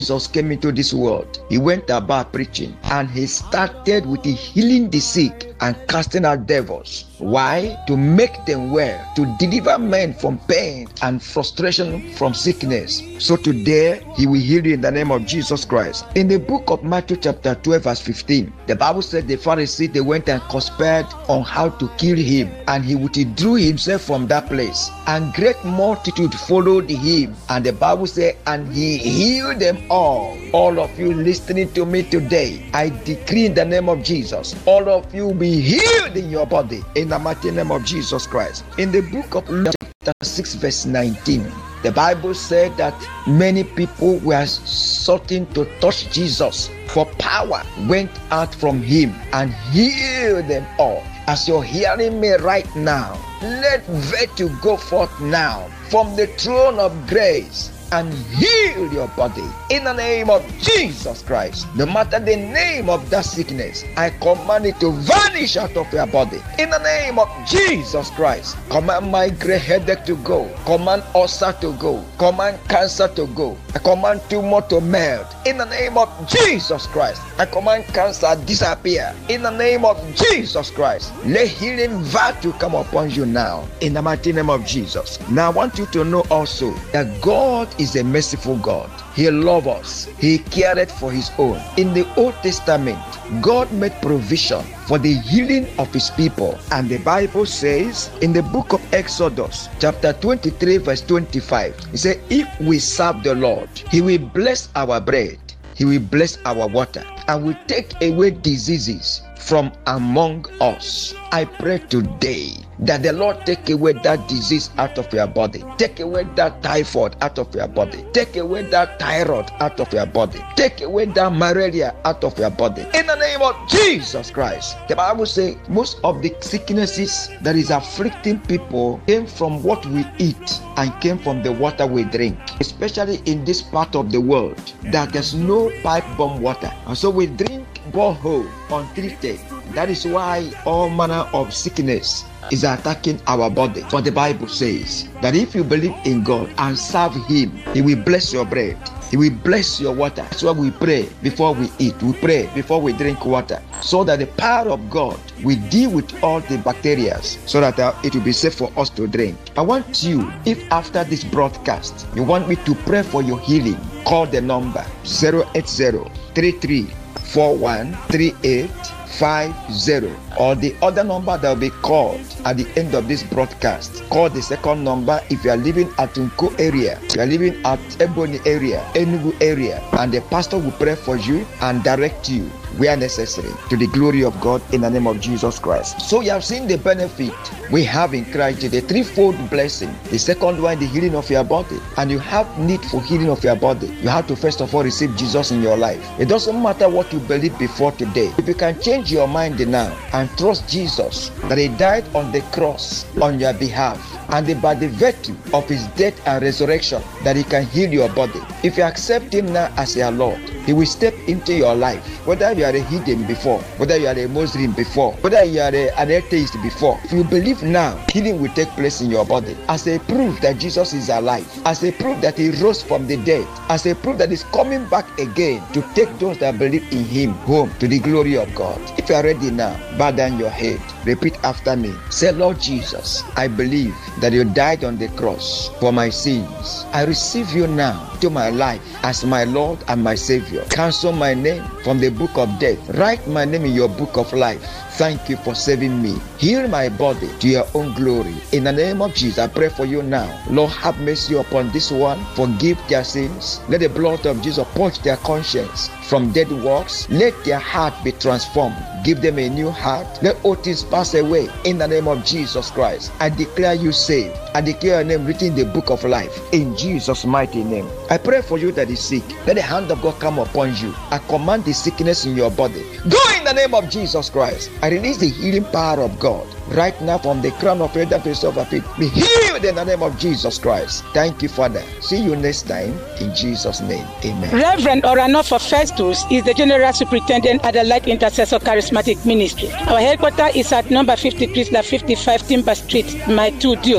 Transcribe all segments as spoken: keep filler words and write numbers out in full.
Jesus came into this world, he went about preaching, and he started with the healing the sick and casting out devils. Why? To make them well, to deliver men from pain and frustration from sickness. So today, he will heal you in the name of Jesus Christ. In the book of Matthew chapter twelve verse fifteen, the Bible said the Pharisees, they went and conspired on how to kill him, and he withdrew himself from that place. And great multitude followed him, and the Bible said, and he healed them all. All of you listening to me today, I decree in the name of Jesus, all of you be healed in your body in the mighty name of Jesus Christ. In the book of Luke chapter six verse nineteen, the Bible said that many people were searching to touch Jesus, for power went out from him and healed them all. As you're hearing me right now, let virtue go forth now from the throne of grace and heal your body in the name of Jesus Christ. No matter the name of that sickness, I command it to vanish out of your body in the name of Jesus Christ. Command migraine headache to go, command ulcer to go, command cancer to go, I command tumor to melt in the name of Jesus Christ. I command cancer disappear in the name of Jesus Christ. Let healing virtue come upon you now in the mighty name of Jesus. Now I want you to know also that God is a merciful God. He loves us. He cared for his own. In the Old Testament, God made provision for the healing of his people. And the Bible says in the book of Exodus, chapter twenty-three, verse twenty-five, it says, if we serve the Lord, he will bless our bread, he will bless our water, and will take away diseases from among us. I pray today that the Lord take away that disease out of your body. Take away that typhoid out of your body. Take away that thyroid out of your body. Take away that malaria out of your body. In the name of Jesus Christ. The Bible says most of the sicknesses that is afflicting people came from what we eat and came from the water we drink. Especially in this part of the world that there's no pipe-borne water. And so we drink borehole untreated. That is why all manner of sickness is attacking our body. But the Bible says that if you believe in God and serve him, he will bless your bread, he will bless your water. That's why we pray before we eat, we pray before we drink water, so that the power of God will deal with all the bacteria, so that uh, it will be safe for us to drink. I want you, if after this broadcast you want me to pray for your healing, call the number zero eight zero, three three four one, three eight five zero, or the other number that will be called at the end of this broadcast. Call the second number if you are living at Tunko area, you are living at Ebony area, Enugu area, and the pastor will pray for you and direct you where necessary to the glory of God in the name of Jesus Christ. So you have seen the benefit we have in Christ, the threefold blessing. The second one, the healing of your body. And you have need for healing of your body. You have to first of all receive Jesus in your life. It doesn't matter what you believe before today. If you can change your mind now and trust Jesus that he died on the cross on your behalf, and by the virtue of his death and resurrection that he can heal your body. If you accept him now as your Lord, he will step into your life. Whether you are a heathen before, whether you are a Muslim before, whether you are a, an atheist before, if you believe now, healing will take place in your body as a proof that Jesus is alive, as a proof that he rose from the dead, as a proof that he's coming back again to take those that believe in him home to the glory of God. If you are ready now, bow down your head, repeat after me. Say, Lord Jesus, I believe that you died on the cross for my sins. I receive you now to my life as my Lord and my Savior. Cancel my name from the book of death. Write my name in your book of life. Thank you for saving me. Heal my body to your own glory. In the name of Jesus, I pray for you now. Lord, have mercy upon this one. Forgive their sins. Let the blood of Jesus purge their conscience from dead works. Let their heart be transformed. Give them a new heart. Let all things pass away. In the name of Jesus Christ, I declare you saved. I declare your name written in the book of life. In Jesus' mighty name. I pray for you that is sick. Let the hand of God come upon you. I command the sickness in your body. Go in the name of Jesus Christ. I release the healing power of God right now from the crown of your head to the sole of your feet. Be healed in the name of Jesus Christ. Thank you, Father. See you next time in Jesus' name. Amen. Reverend Oranofo Festus is the General Superintendent at the Light Intercessor Charismatic Ministry. Our headquarters is at number fifty-three fifty-five Timber Street, Mile two, Duke, Port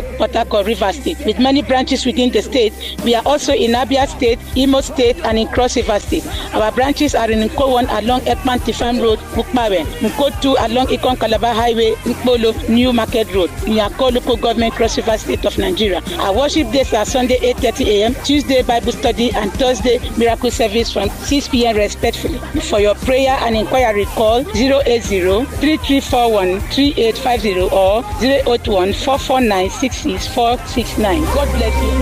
Akko, Rivers State. With many branches within the state, we are also in Abia State, Imo State, and in Cross River State. Our branches are in Nko one along Ekpan Tifam Road, Mukmawe, Nko two along Ikon Calabar Highway, Nkpolo, New Market Road, Nyako Local Government, Cross River State of Nigeria. Our worship days are Sunday eight thirty a.m., Tuesday Bible study, and Thursday miracle service from six p.m. respectfully. For your prayer and inquiry, call zero eight zero, three three four one, three eight five zero or zero eight one, four four nine, six six four six nine. God bless you.